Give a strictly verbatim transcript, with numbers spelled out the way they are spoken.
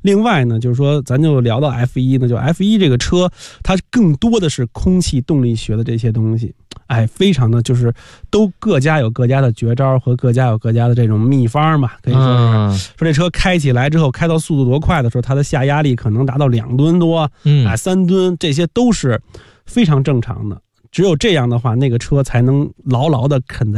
另外呢，就是说咱就聊到 F 一 呢，就 F 一 这个车，它更多的是空气动力学的这些东西，哎，非常的就是都各家有各家的绝招和各家有各家的这种秘方嘛，可以说是、嗯、说这车开起来之后，开到速度多快的时候，它的下压力可能达到两吨多，嗯，啊三吨，这些都是非常正常的。只有这样的话，那个车才能牢牢的啃在